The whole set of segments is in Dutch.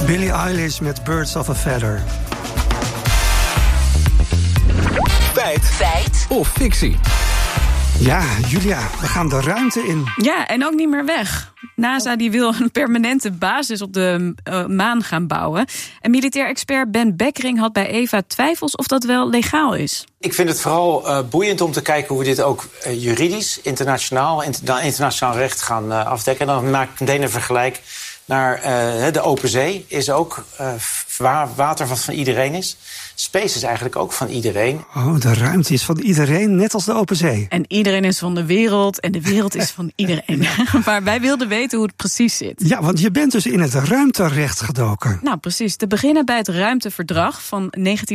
Billie Eilish met Birds of a Feather. Feit of fictie? Ja, Julia, we gaan de ruimte in. Ja, en ook niet meer weg. NASA die wil een permanente basis op de maan gaan bouwen. En militair expert Ben Bekkering had bij Eva twijfels of dat wel legaal is. Ik vind het vooral boeiend om te kijken hoe we dit ook juridisch, internationaal recht gaan afdekken. En dan maak ik meteen een vergelijk naar de open zee. Is ook water wat van iedereen is. Space is eigenlijk ook van iedereen. Oh, de ruimte is van iedereen, net als de open zee. En iedereen is van de wereld en de wereld is van iedereen. Maar wij wilden weten hoe het precies zit. Ja, want je bent dus in het ruimterecht gedoken. Nou, precies. Te beginnen bij het ruimteverdrag van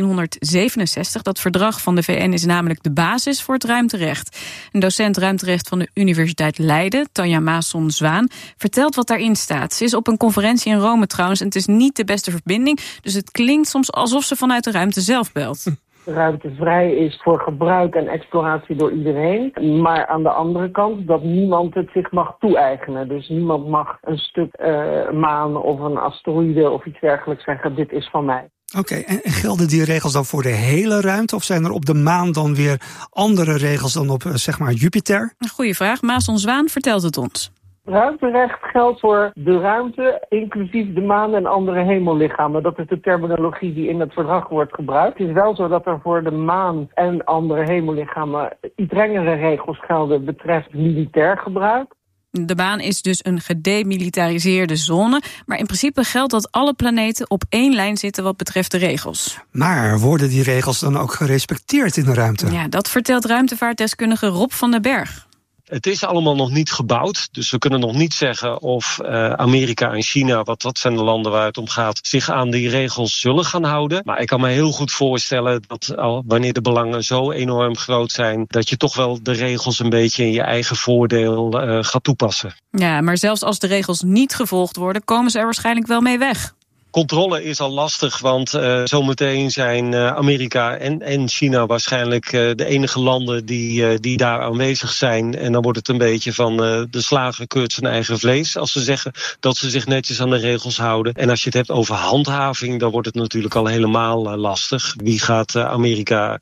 1967. Dat verdrag van de VN is namelijk de basis voor het ruimterecht. Een docent ruimterecht van de Universiteit Leiden, Tanja Maason-Zwaan, vertelt wat daarin staat. Ze is op een conferentie in Rome trouwens en het is niet de beste verbinding. Dus het klinkt soms alsof ze vanuit de ruimte zelf belt. De ruimte vrij is voor gebruik en exploratie door iedereen. Maar aan de andere kant dat niemand het zich mag toe-eigenen. Dus niemand mag een stuk maan of een asteroïde of iets dergelijks zeggen, dit is van mij. Oké, en gelden die regels dan voor de hele ruimte? Of zijn er op de maan dan weer andere regels dan op, zeg maar, Jupiter? Een goede vraag. Maason-Zwaan vertelt het ons. Ruimterecht geldt voor de ruimte, inclusief de maan en andere hemellichamen. Dat is de terminologie die in het verdrag wordt gebruikt. Het is wel zo dat er voor de maan en andere hemellichamen iets strengere regels gelden betreft militair gebruik. De maan is dus een gedemilitariseerde zone, maar in principe geldt dat alle planeten op één lijn zitten wat betreft de regels. Maar worden die regels dan ook gerespecteerd in de ruimte? Ja, dat vertelt ruimtevaartdeskundige Rob van den Berg. Het is allemaal nog niet gebouwd, dus we kunnen nog niet zeggen of Amerika en China, wat dat zijn de landen waar het om gaat, zich aan die regels zullen gaan houden. Maar ik kan me heel goed voorstellen dat wanneer de belangen zo enorm groot zijn, dat je toch wel de regels een beetje in je eigen voordeel gaat toepassen. Ja, maar zelfs als de regels niet gevolgd worden, komen ze er waarschijnlijk wel mee weg. Controle is al lastig, want zometeen zijn Amerika en China waarschijnlijk de enige landen die daar aanwezig zijn. En dan wordt het een beetje van de slager keurt zijn eigen vlees als ze zeggen dat ze zich netjes aan de regels houden. En als je het hebt over handhaving, dan wordt het natuurlijk al helemaal lastig. Wie gaat Amerika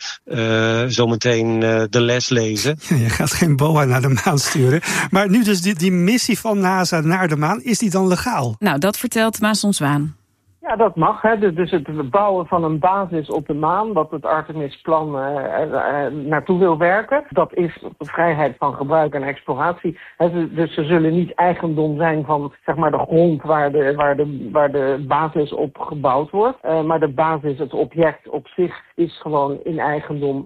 zometeen de les lezen? Ja, je gaat geen BOA naar de maan sturen. Maar nu dus die missie van NASA naar de maan, is die dan legaal? Nou, dat vertelt Maason-Zwaan. Ja, dat mag. Hè. Dus het bouwen van een basis op de maan, wat het Artemis-plan naartoe wil werken, dat is vrijheid van gebruik en exploratie. Dus ze zullen niet eigendom zijn van, zeg maar, de grond waar de basis op gebouwd wordt. Maar de basis, het object op zich, is gewoon in eigendom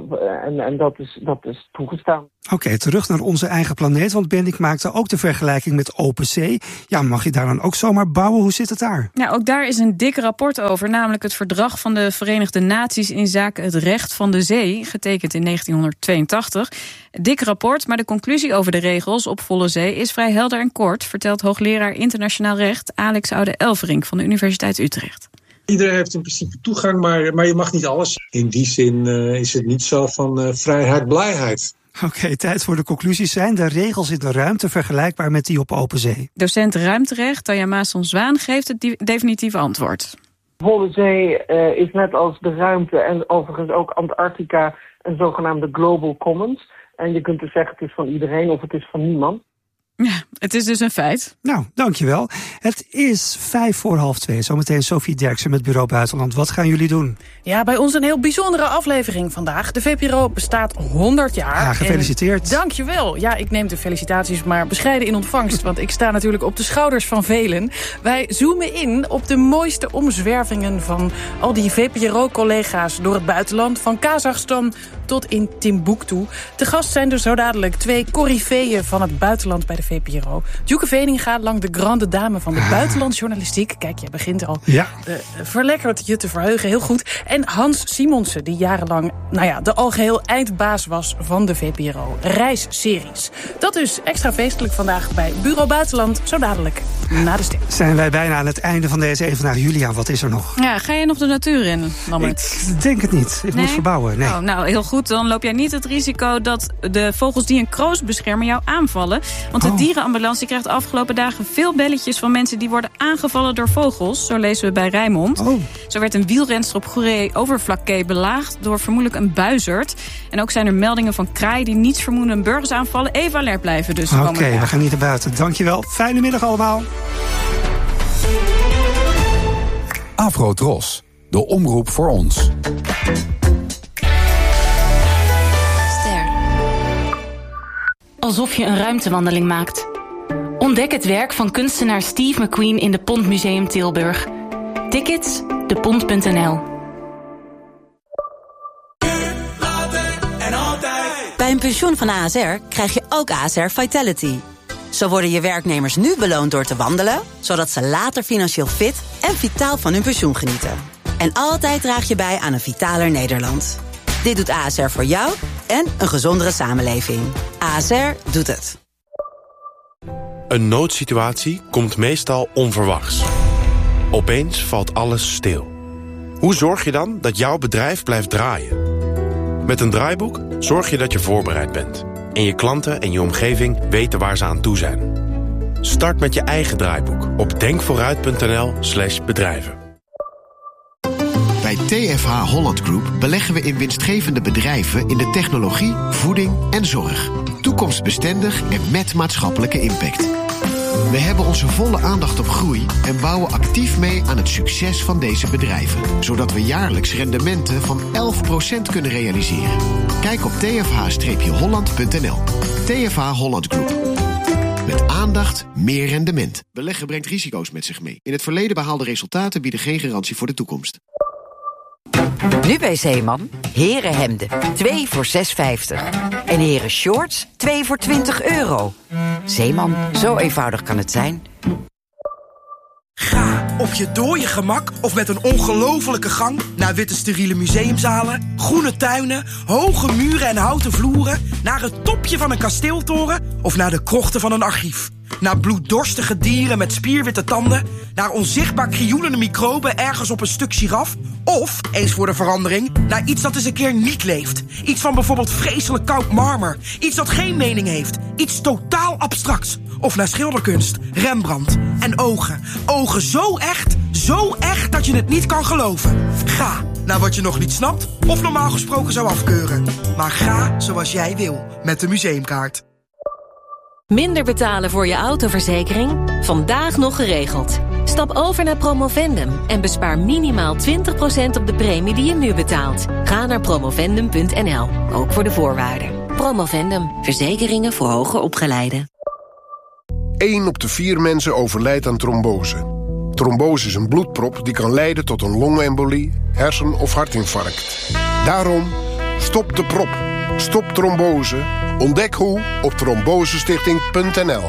en dat is toegestaan. Oké, terug naar onze eigen planeet, want Ben, ik maakte ook de vergelijking met open zee. Ja, mag je daar dan ook zomaar bouwen? Hoe zit het daar? Ja, ook daar is een dik rapport over, namelijk het verdrag van de Verenigde Naties in zaken het recht van de zee, getekend in 1982. Dik rapport, maar de conclusie over de regels op volle zee is vrij helder en kort, vertelt hoogleraar internationaal recht Alex Oude-Elverink van de Universiteit Utrecht. Iedereen heeft in principe toegang, maar je mag niet alles. In die zin is het niet zo van vrijheid, blijheid. Oké, tijd voor de conclusies. Zijn de regels in de ruimte vergelijkbaar met die op open zee? Docent ruimterecht Tanja Maason-Zwaan geeft het definitieve antwoord. Volle zee is net als de ruimte en overigens ook Antarctica een zogenaamde global commons. En je kunt dus zeggen het is van iedereen of het is van niemand. Ja, het is dus een feit. Nou, dankjewel. Het is 1:55. Zometeen Sophie Derksen met Bureau Buitenland. Wat gaan jullie doen? Ja, bij ons een heel bijzondere aflevering vandaag. De VPRO bestaat 100 jaar. Ja, gefeliciteerd. Dankjewel. Ja, ik neem de felicitaties maar bescheiden in ontvangst, want ik sta natuurlijk op de schouders van velen. Wij zoomen in op de mooiste omzwervingen van al die VPRO-collega's door het buitenland, van Kazachstan tot in Timbuktu. Te gast zijn er zo dadelijk 2 coryfeeën van het buitenland bij de VPRO. Djoeke Veninga, lang de grande dame van de buitenlandsjournalistiek. Kijk, je begint al verlekkerd je te verheugen, heel goed. En Hans Simonsen, die jarenlang de algeheel eindbaas was van de VPRO. Reisseries. Dat is extra feestelijk vandaag bij Bureau Buitenland. Zo dadelijk na de ster. Zijn wij bijna aan het einde van deze even naar Julia. Wat is er nog? Ja, ga je nog de natuur in, Lammert? Ik denk het niet. Ik moet verbouwen. Nee. Oh, nou, heel goed. Dan loop jij niet het risico dat de vogels die een kroos beschermen jou aanvallen. Want het dierenambulance die krijgt de afgelopen dagen veel belletjes van mensen die worden aangevallen door vogels. Zo lezen we bij Rijnmond. Zo werd een wielrenster op Goeree-Overflakkee belaagd door vermoedelijk een buizerd. En ook zijn er meldingen van kraaien die nietsvermoedende burgers aanvallen. Even alert blijven dus. Oké, we gaan niet naar buiten. Dankjewel. Fijne middag allemaal. Afro-Tros, de omroep voor ons. Alsof je een ruimtewandeling maakt. Ontdek het werk van kunstenaar Steve McQueen in de Pont Museum Tilburg. Tickets, depont.nl. Bij een pensioen van ASR krijg je ook ASR Vitality. Zo worden je werknemers nu beloond door te wandelen, zodat ze later financieel fit en vitaal van hun pensioen genieten. En altijd draag je bij aan een vitaler Nederland. Dit doet ASR voor jou en een gezondere samenleving. ASR doet het. Een noodsituatie komt meestal onverwachts. Opeens valt alles stil. Hoe zorg je dan dat jouw bedrijf blijft draaien? Met een draaiboek zorg je dat je voorbereid bent. En je klanten en je omgeving weten waar ze aan toe zijn. Start met je eigen draaiboek op denkvooruit.nl/bedrijven. Bij TFH Holland Group beleggen we in winstgevende bedrijven in de technologie, voeding en zorg. Toekomstbestendig en met maatschappelijke impact. We hebben onze volle aandacht op groei en bouwen actief mee aan het succes van deze bedrijven. Zodat we jaarlijks rendementen van 11% kunnen realiseren. Kijk op tfh-holland.nl. TFH Holland Group. Met aandacht, meer rendement. Beleggen brengt risico's met zich mee. In het verleden behaalde resultaten bieden geen garantie voor de toekomst. Nu bij Zeeman, herenhemden, 2 voor €6,50. En heren shorts, 2 voor €20. Zeeman, zo eenvoudig kan het zijn. Ga op je dooie gemak of met een ongelofelijke gang naar witte steriele museumzalen, groene tuinen, hoge muren en houten vloeren, naar het topje van een kasteeltoren of naar de krochten van een archief. Naar bloeddorstige dieren met spierwitte tanden, naar onzichtbaar krioelende microben ergens op een stuk giraf, of, eens voor de verandering, naar iets dat eens een keer niet leeft. Iets van bijvoorbeeld vreselijk koud marmer, iets dat geen mening heeft, iets totaal abstracts. Of naar schilderkunst, Rembrandt en ogen. Ogen zo echt dat je het niet kan geloven. Ga naar wat je nog niet snapt of normaal gesproken zou afkeuren. Maar ga zoals jij wil met de museumkaart. Minder betalen voor je autoverzekering? Vandaag nog geregeld. Stap over naar Promovendum en bespaar minimaal 20% op de premie die je nu betaalt. Ga naar promovendum.nl, ook voor de voorwaarden. Promovendum, verzekeringen voor hoger opgeleiden. 1 op de 4 mensen overlijdt aan trombose. Trombose is een bloedprop die kan leiden tot een longembolie, hersen- of hartinfarct. Daarom, stop de prop. Stop trombose. Ontdek hoe op trombosestichting.nl.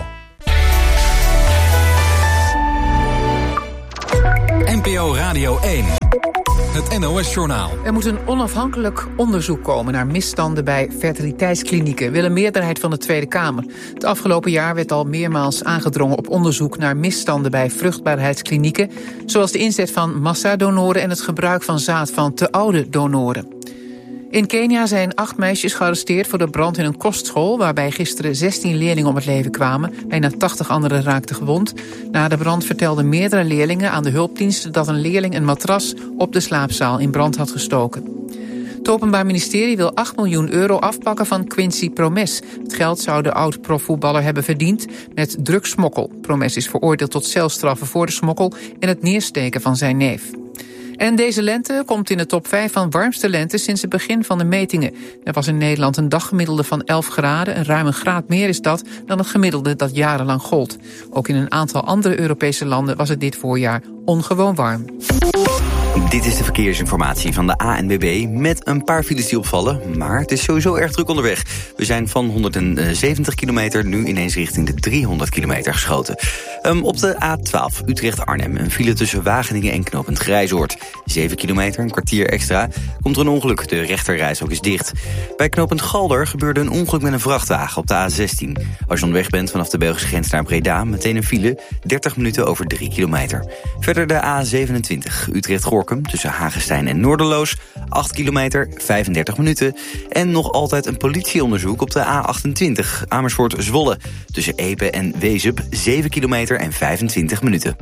NPO Radio 1. Het NOS-journaal. Er moet een onafhankelijk onderzoek komen naar misstanden bij fertiliteitsklinieken, wil een meerderheid van de Tweede Kamer. Het afgelopen jaar werd al meermaals aangedrongen op onderzoek naar misstanden bij vruchtbaarheidsklinieken, zoals de inzet van massadonoren en het gebruik van zaad van te oude donoren. In Kenia zijn 8 meisjes gearresteerd voor de brand in een kostschool, waarbij gisteren 16 leerlingen om het leven kwamen. Bijna 80 anderen raakten gewond. Na de brand vertelden meerdere leerlingen aan de hulpdiensten dat een leerling een matras op de slaapzaal in brand had gestoken. Het Openbaar Ministerie wil €8 miljoen afpakken van Quincy Promes. Het geld zou de oud-profvoetballer hebben verdiend met drugssmokkel. Promes is veroordeeld tot celstraffen voor de smokkel en het neersteken van zijn neef. En deze lente komt in de top 5 van warmste lente sinds het begin van de metingen. Er was in Nederland een daggemiddelde van 11 graden. En ruim een graad meer is dat dan het gemiddelde dat jarenlang gold. Ook in een aantal andere Europese landen was het dit voorjaar ongewoon warm. Dit is de verkeersinformatie van de ANWB met een paar files die opvallen. Maar het is sowieso erg druk onderweg. We zijn van 170 kilometer nu ineens richting de 300 kilometer geschoten. Op de A12 Utrecht-Arnhem een file tussen Wageningen en knooppunt Grijzoord. 7 kilometer, een kwartier extra. Komt er een ongeluk, de rechterrijstrook is dicht. Bij knooppunt Galder gebeurde een ongeluk met een vrachtwagen op de A16. Als je onderweg bent vanaf de Belgische grens naar Breda, meteen een file, 30 minuten over 3 kilometer. Verder de A27 Utrecht-Gorkum Gorkum tussen Hagestein en Noorderloos, 8 kilometer, 35 minuten. En nog altijd een politieonderzoek op de A28 Amersfoort-Zwolle tussen Epe en Wezep, 7 kilometer en 25 minuten.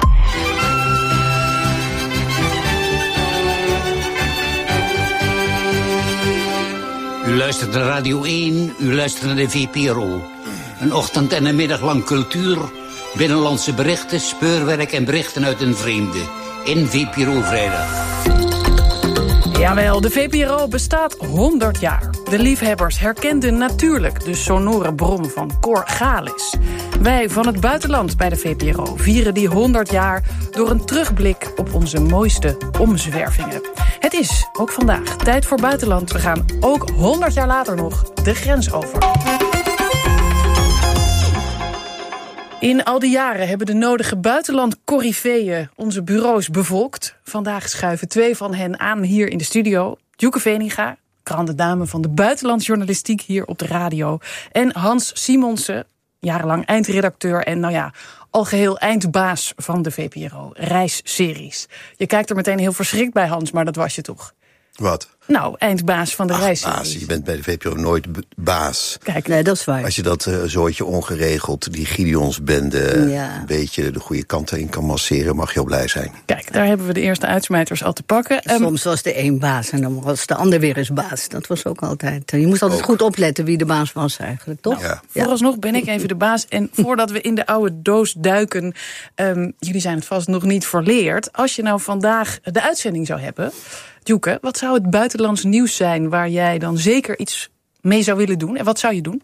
U luistert naar Radio 1, u luistert naar de VPRO. Een ochtend en een middag lang cultuur, binnenlandse berichten, speurwerk en berichten uit een vreemde. In VPRO Vrijdag. Jawel, de VPRO bestaat 100 jaar. De liefhebbers herkenden natuurlijk de sonore brom van Cor Galis. Wij van het buitenland bij de VPRO vieren die 100 jaar door een terugblik op onze mooiste omzwervingen. Het is, ook vandaag, tijd voor buitenland. We gaan ook 100 jaar later nog de grens over. In al die jaren hebben de nodige buitenland-corifeeën onze bureaus bevolkt. Vandaag schuiven 2 van hen aan hier in de studio. Djoeke Veninga, grande dame van de buitenlandjournalistiek hier op de radio. En Hans Simonsen, jarenlang eindredacteur en algeheel eindbaas van de VPRO, reisseries. Je kijkt er meteen heel verschrikt bij, Hans, maar dat was je toch? Wat? Nou, eindbaas van de reisseries. Baas, je bent bij de VPRO nooit baas. Kijk, nee, dat is waar. Als je dat zooitje ongeregeld, die Gideonsbende, een beetje de goede kant in kan masseren, mag je al blij zijn. Kijk, daar hebben we de eerste uitsmijters al te pakken. Soms was de een baas en dan was de ander weer eens baas. Dat was ook altijd. Je moest altijd goed opletten wie de baas was eigenlijk, toch? Nou, vooralsnog ben ik even de baas. En voordat we in de oude doos duiken, jullie zijn het vast nog niet verleerd. Als je nou vandaag de uitzending zou hebben, Djoeke, wat zou het buitenlands nieuws zijn waar jij dan zeker iets mee zou willen doen? En wat zou je doen?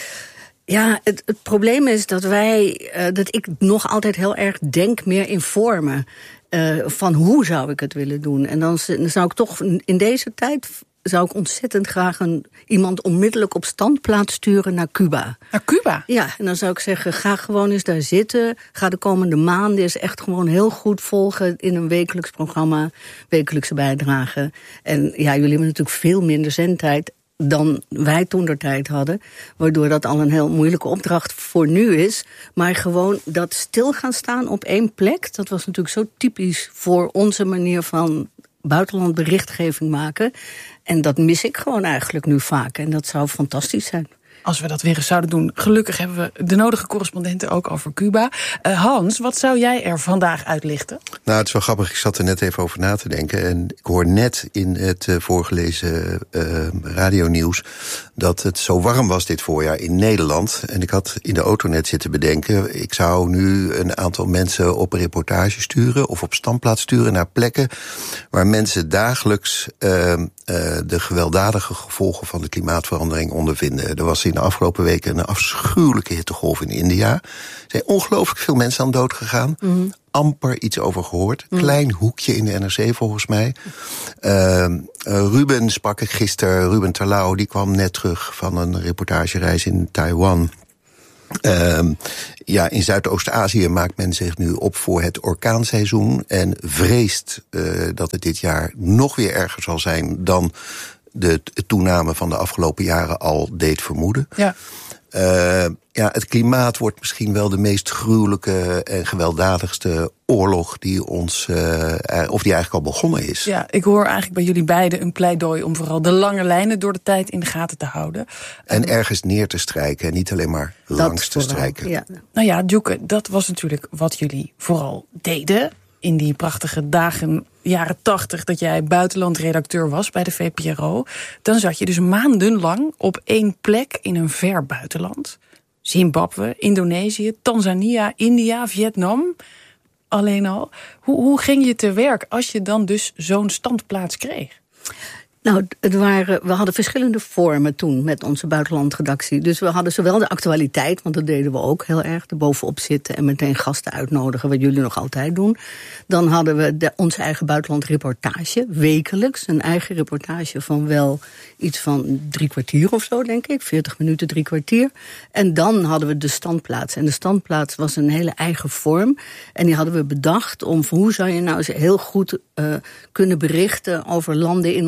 Ja, het probleem is dat dat ik nog altijd heel erg denk meer in vormen. Van hoe zou ik het willen doen? En dan zou ik toch in deze tijd zou ik ontzettend graag iemand onmiddellijk op standplaats sturen naar Cuba. Naar Cuba? Ja, en dan zou ik zeggen, ga gewoon eens daar zitten. Ga de komende maanden eens echt gewoon heel goed volgen in een wekelijks programma, wekelijkse bijdrage. En ja, jullie hebben natuurlijk veel minder zendtijd dan wij toentertijd hadden, waardoor dat al een heel moeilijke opdracht voor nu is. Maar gewoon dat stil gaan staan op één plek, dat was natuurlijk zo typisch voor onze manier van buitenland berichtgeving maken. En dat mis ik gewoon eigenlijk nu vaak. En dat zou fantastisch zijn. Als we dat weer eens zouden doen. Gelukkig hebben we de nodige correspondenten ook over Cuba. Hans, wat zou jij er vandaag uitlichten? Nou, het is wel grappig. Ik zat er net even over na te denken. En ik hoor net in het voorgelezen radionieuws dat het zo warm was dit voorjaar in Nederland. En ik had in de auto net zitten bedenken, ik zou nu een aantal mensen op een reportage sturen of op standplaats sturen naar plekken waar mensen dagelijks de gewelddadige gevolgen van de klimaatverandering ondervinden. Er was in de afgelopen weken een afschuwelijke hittegolf in India. Er zijn ongelooflijk veel mensen aan dood gegaan. Mm-hmm. Amper iets over gehoord. Klein hoekje in de NRC volgens mij. Ruben sprak ik gisteren, Ruben Terlouw, die kwam net terug van een reportagereis in Taiwan. In Zuidoost-Azië maakt men zich nu op voor het orkaanseizoen en vreest dat het dit jaar nog weer erger zal zijn dan de toename van de afgelopen jaren al deed vermoeden. Ja. Het klimaat wordt misschien wel de meest gruwelijke en gewelddadigste oorlog die die eigenlijk al begonnen is. Ja, ik hoor eigenlijk bij jullie beiden een pleidooi om vooral de lange lijnen door de tijd in de gaten te houden. En ergens neer te strijken en niet alleen maar langs te strijken. Ja. Nou ja, Djoeke, dat was natuurlijk wat jullie vooral deden in die prachtige dagen, jaren 80, dat jij buitenlandredacteur was bij de VPRO. Dan zat je dus maandenlang op één plek in een ver buitenland. Zimbabwe, Indonesië, Tanzania, India, Vietnam. Alleen al. Hoe ging je te werk als je dan dus zo'n standplaats kreeg? Nou, we hadden verschillende vormen toen met onze buitenlandredactie. Dus we hadden zowel de actualiteit, want dat deden we ook heel erg, er bovenop zitten en meteen gasten uitnodigen, wat jullie nog altijd doen. Dan hadden we onze eigen buitenlandreportage, wekelijks. Een eigen reportage van wel iets van 3 kwartier of zo, denk ik. 40 minuten, 3 kwartier. En dan hadden we de standplaats. En de standplaats was een hele eigen vorm. En die hadden we bedacht om hoe zou je nou eens heel goed kunnen berichten over landen in ontwikkeling.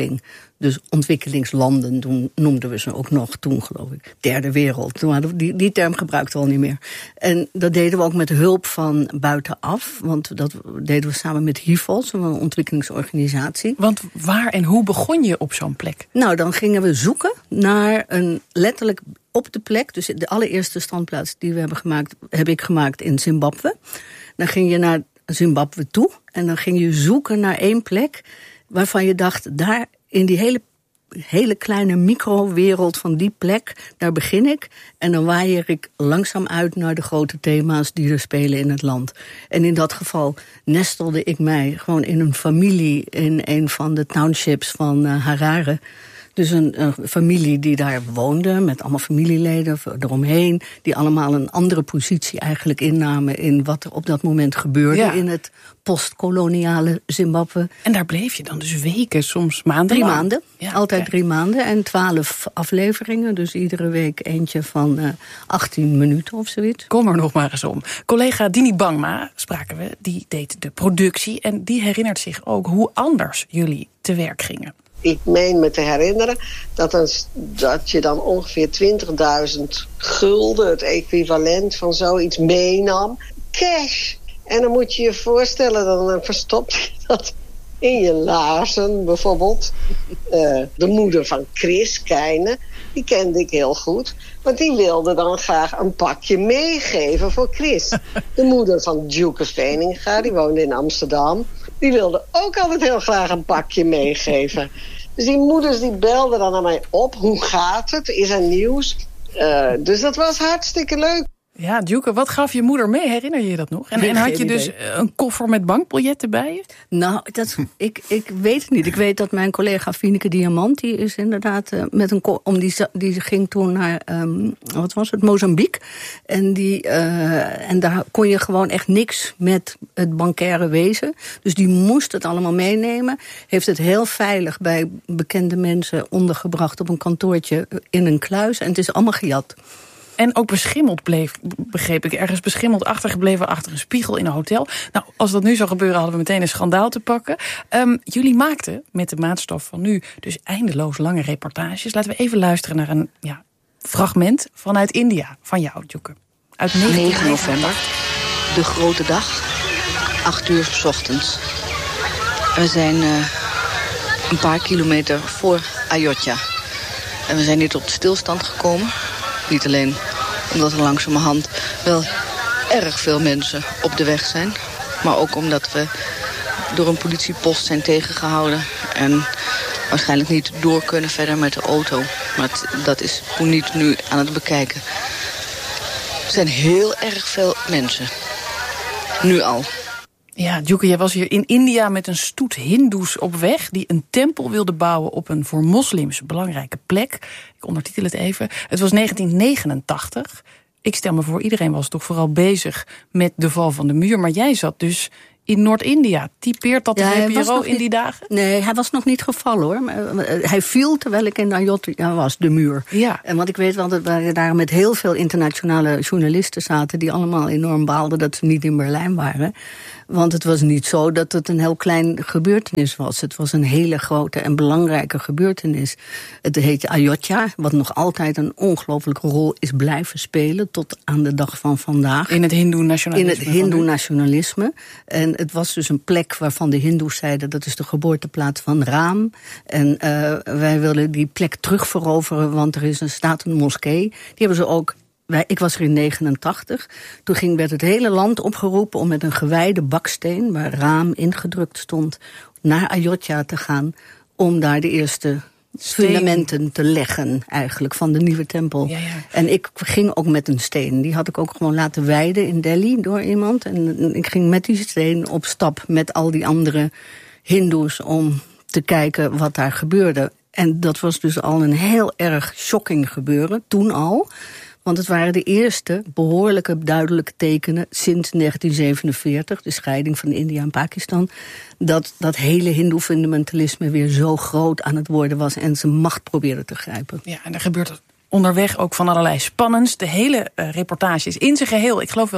ontwikkeling. Dus ontwikkelingslanden noemden we ze ook nog toen, geloof ik. Derde wereld. Die term gebruikten we al niet meer. En dat deden we ook met hulp van buitenaf. Want dat deden we samen met HIVOS, een ontwikkelingsorganisatie. Want waar en hoe begon je op zo'n plek? Nou, dan gingen we zoeken naar letterlijk op de plek. Dus de allereerste standplaats die we heb ik gemaakt in Zimbabwe. Dan ging je naar Zimbabwe toe. En dan ging je zoeken naar één plek waarvan je dacht, daar in die hele kleine microwereld van die plek, daar begin ik. En dan waaier ik langzaam uit naar de grote thema's die er spelen in het land. En in dat geval nestelde ik mij gewoon in een familie in een van de townships van Harare. Dus een familie die daar woonde, met allemaal familieleden eromheen, die allemaal een andere positie eigenlijk innamen in wat er op dat moment gebeurde in het postkoloniale Zimbabwe. En daar bleef je dan dus weken, soms maanden 3 lang. maanden, altijd 3 maanden en 12 afleveringen. Dus iedere week eentje van 18 minuten of zoiets. Kom er nog maar eens om. Collega Dini Bangma, spraken we, die deed de productie en die herinnert zich ook hoe anders jullie te werk gingen. Ik meen me te herinneren dat je dan ongeveer 20.000 gulden, het equivalent van zoiets, meenam. Cash. En dan moet je je voorstellen, dan verstopt je dat in je laarzen bijvoorbeeld. De moeder van Chris Keine, die kende ik heel goed. Want die wilde dan graag een pakje meegeven voor Chris. De moeder van Djoeke Veninga, die woonde in Amsterdam. Die wilde ook altijd heel graag een pakje meegeven. Dus die moeders die belden dan naar mij op. Hoe gaat het? Is er nieuws? Dus dat was hartstikke leuk. Ja, Djoeke, wat gaf je moeder mee? Herinner je dat nog? En had je dus een koffer met bankbiljetten bij je? Nou, ik weet het niet. Ik weet dat mijn collega Fieneke Diamant, die is inderdaad met een die ging toen naar Mozambique. En daar kon je gewoon echt niks met het bankaire wezen. Dus die moest het allemaal meenemen. Heeft het heel veilig bij bekende mensen ondergebracht op een kantoortje in een kluis. En het is allemaal gejat. En ook beschimmeld bleef, begreep ik, ergens beschimmeld achtergebleven achter een spiegel in een hotel. Nou, als dat nu zou gebeuren, hadden we meteen een schandaal te pakken. Jullie maakten met de maatstaf van nu dus eindeloos lange reportages. Laten we even luisteren naar een fragment vanuit India, van jou, Djoeke. Uit 9 november, de grote dag, 8 uur 's ochtends. We zijn een paar kilometer voor Ayodhya. En we zijn hier tot stilstand gekomen. Niet alleen omdat er langzamerhand wel erg veel mensen op de weg zijn, maar ook omdat we door een politiepost zijn tegengehouden en waarschijnlijk niet door kunnen verder met de auto. Maar dat is Puneet nu aan het bekijken. Er zijn heel erg veel mensen. Nu al. Ja, Djoeke, jij was hier in India met een stoet hindoes op weg die een tempel wilden bouwen op een voor moslims belangrijke plek. Ik ondertitel het even. Het was 1989. Ik stel me voor, iedereen was toch vooral bezig met de val van de muur. Maar jij zat dus in Noord-India. Typeert dat de VPRO in die dagen? Nee, hij was nog niet gevallen, hoor. Maar hij viel terwijl ik in Ayodhya was, de muur. Ja. En want ik weet wel dat we daar met heel veel internationale journalisten zaten die allemaal enorm baalden dat ze niet in Berlijn waren. Want het was niet zo dat het een heel klein gebeurtenis was. Het was een hele grote en belangrijke gebeurtenis. Het heet Ayodhya, wat nog altijd een ongelooflijke rol is blijven spelen tot aan de dag van vandaag. In het hindoe-nationalisme. In het hindoe-nationalisme. En het was dus een plek waarvan de hindoes zeiden dat is de geboorteplaats van Raam. En wij willen die plek terugveroveren, want er staat een moskee. Die hebben ze ook. Ik was er in 1989. Toen werd het hele land opgeroepen om met een gewijde baksteen, waar Raam ingedrukt stond, naar Ayodhya te gaan, om daar de eerste fundamenten te leggen eigenlijk van de nieuwe tempel. Ja, ja. En ik ging ook met een steen. Die had ik ook gewoon laten wijden in Delhi door iemand. En ik ging met die steen op stap met al die andere hindoes om te kijken wat daar gebeurde. En dat was dus al een heel erg shocking gebeuren, toen al. Want het waren de eerste behoorlijke duidelijke tekenen sinds 1947, de scheiding van India en Pakistan, dat hele hindoe-fundamentalisme weer zo groot aan het worden was en zijn macht probeerde te grijpen. Ja, en er gebeurt onderweg ook van allerlei spannends. De hele reportage is in zijn geheel, ik geloof wel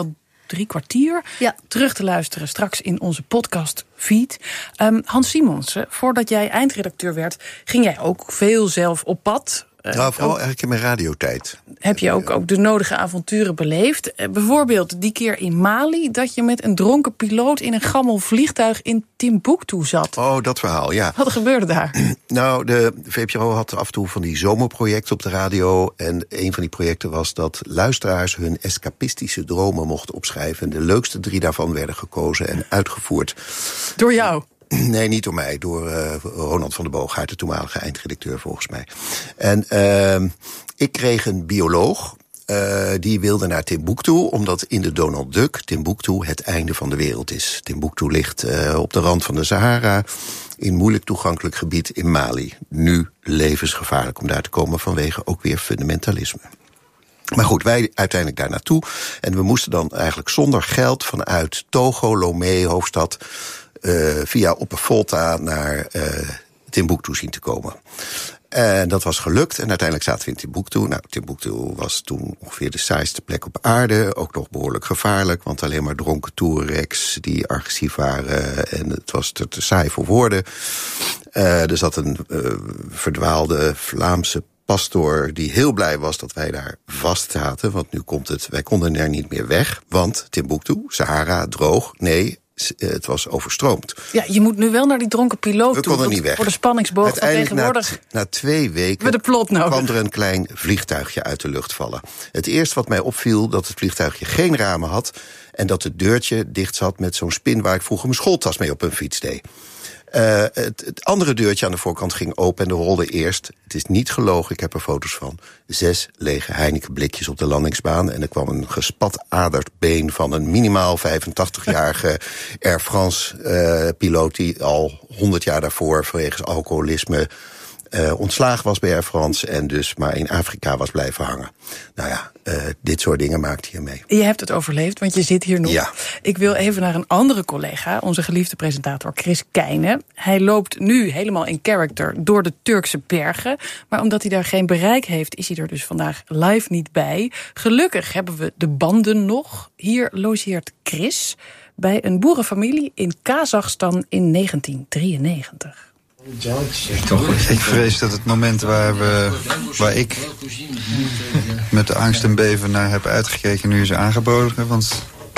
3 kwartier terug te luisteren straks in onze podcastfeed. Hans Simonsen, voordat jij eindredacteur werd, ging jij ook veel zelf op pad. Vooral eigenlijk in mijn radiotijd. Heb je ook de nodige avonturen beleefd? Bijvoorbeeld die keer in Mali, dat je met een dronken piloot in een gammel vliegtuig in Timbuktu zat. Oh, dat verhaal, ja. Wat gebeurde daar? Nou, de VPRO had af en toe van die zomerprojecten op de radio. En een van die projecten was dat luisteraars hun escapistische dromen mochten opschrijven. En de leukste 3 daarvan werden gekozen en uitgevoerd. Door jou? Nee, niet door mij. Door Ronald van der Boogaard, de toenmalige eindredacteur volgens mij. En ik kreeg een bioloog. Die wilde naar Timbuktu, omdat in de Donald Duck Timbuktu het einde van de wereld is. Timbuktu ligt op de rand van de Sahara, in moeilijk toegankelijk gebied in Mali. Nu levensgevaarlijk om daar te komen vanwege ook weer fundamentalisme. Maar goed, wij uiteindelijk daar naartoe. En we moesten dan eigenlijk zonder geld vanuit Togo, Lomé, hoofdstad, via Opper-Volta naar Timbuktu zien te komen. En dat was gelukt en uiteindelijk zaten we in Timbuktu. Nou, Timbuktu was toen ongeveer de saaiste plek op aarde. Ook nog behoorlijk gevaarlijk, want alleen maar dronken Touaregs die agressief waren. En het was te saai voor woorden. Er zat een verdwaalde Vlaamse pastoor die heel blij was dat wij daar vast zaten. Want nu komt het, wij konden er niet meer weg. Want Timbuktu, Sahara, droog, nee, het was overstroomd. Ja, je moet nu wel naar die dronken piloot toe. We konden niet weg. Voor de spanningsboog van tegenwoordig. Na 2 weken de plot kwam er een klein vliegtuigje uit de lucht vallen. Het eerste wat mij opviel, dat het vliegtuigje geen ramen had en dat het deurtje dicht zat met zo'n spin waar ik vroeger mijn schooltas mee op een fiets deed. Het andere deurtje aan de voorkant ging open en er rolde eerst, het is niet gelogen, ik heb er foto's van, 6 lege Heineken blikjes op de landingsbaan. En er kwam een gespataderd been van een minimaal 85-jarige Air France piloot die al 100 jaar daarvoor vanwege alcoholisme ontslagen was bij Air France en dus maar in Afrika was blijven hangen. Nou ja, dit soort dingen maakt hij mee. Je hebt het overleefd, want je zit hier nog. Ja. Ik wil even naar een andere collega, onze geliefde presentator Chris Keijne. Hij loopt nu helemaal in character door de Turkse bergen. Maar omdat hij daar geen bereik heeft, is hij er dus vandaag live niet bij. Gelukkig hebben we de banden nog. Hier logeert Chris bij een boerenfamilie in Kazachstan in 1993. Ik vrees dat het moment waar ik met de angst en beven naar heb uitgekeken nu is aangeboden. Want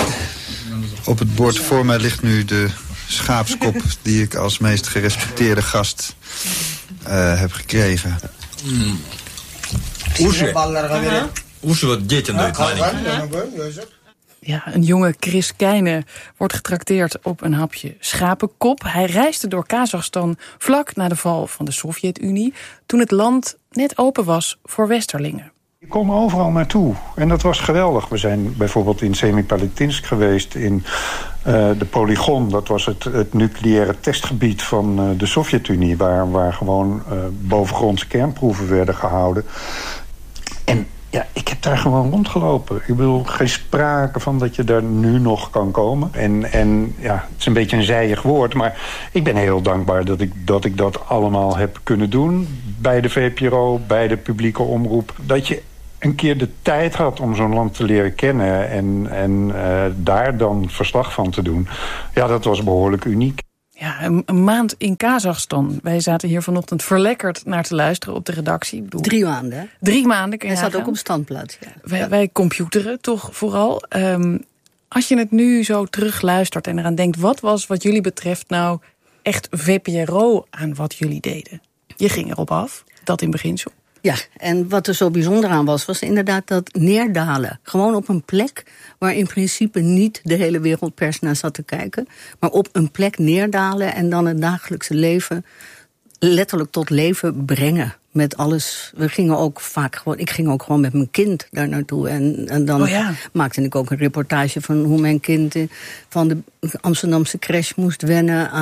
op het bord voor mij ligt nu de schaapskop die ik als meest gerespecteerde gast heb gekregen. Ja, een jonge Chris Keijne wordt getrakteerd op een hapje schapenkop. Hij reisde door Kazachstan vlak na de val van de Sovjet-Unie, toen het land net open was voor westerlingen. Je kon overal naartoe en dat was geweldig. We zijn bijvoorbeeld in Semipalatinsk geweest, in de Polygon. Dat was het nucleaire testgebied van de Sovjet-Unie, waar gewoon bovengrondse kernproeven werden gehouden. En ja, ik heb daar gewoon rondgelopen. Ik bedoel, geen sprake van dat je daar nu nog kan komen. En ja, het is een beetje een zijig woord, maar ik ben heel dankbaar dat ik dat allemaal heb kunnen doen. Bij de VPRO, bij de publieke omroep. Dat je een keer de tijd had om zo'n land te leren kennen en daar dan verslag van te doen. Ja, dat was behoorlijk uniek. Ja, een maand in Kazachstan. Wij zaten hier vanochtend verlekkerd naar te luisteren op de redactie. Ik bedoel, 3 maanden, hè? 3 maanden. Hij zat ook op standplaats. Ja. Wij computeren toch vooral. Als je het nu zo terugluistert en eraan denkt, wat was wat jullie betreft nou echt VPRO aan wat jullie deden? Je ging erop af, dat in beginsel. Ja, en wat er zo bijzonder aan was inderdaad dat neerdalen. Gewoon op een plek waar in principe niet de hele wereldpers naar zat te kijken. Maar op een plek neerdalen en dan het dagelijkse leven letterlijk tot leven brengen. Met alles. We gingen ook vaak gewoon. Ik ging ook gewoon met mijn kind daar naartoe. En dan maakte ik ook een reportage van hoe mijn kind van de Amsterdamse crash moest wennen